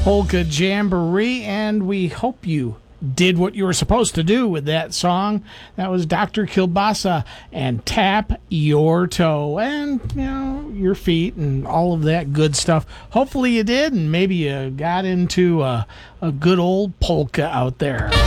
Polka Jamboree, and we hope you did what you were supposed to do with that song. That was Dr. Kilbasa and Tap Your Toe and, your feet and all of that good stuff. Hopefully you did, and maybe you got into a good old polka out there.